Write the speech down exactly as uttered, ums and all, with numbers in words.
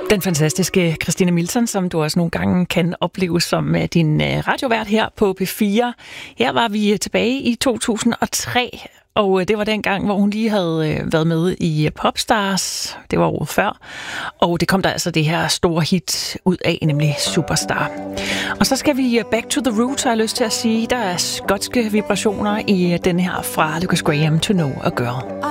Den fantastiske Christina Milton, som du også nogle gange kan opleve som din radiovært her på P fire. Her var vi tilbage i to tusind og tre, og det var den gang, hvor hun lige havde været med i Popstars. Det var året før. Og det kom der altså det her store hit ud af, nemlig Superstar. Og så skal vi back to the roots, har jeg lyst til at sige. Der er skotske vibrationer i den her fra Lucas Graham, To Know a Girl.